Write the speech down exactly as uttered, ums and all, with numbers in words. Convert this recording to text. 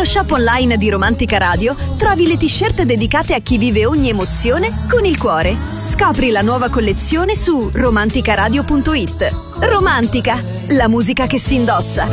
shop online di Romantica Radio trovi le t-shirt dedicate a chi vive ogni emozione con il cuore. Scopri la nuova collezione su romanticaradio punto it. Romantica, la musica che si indossa.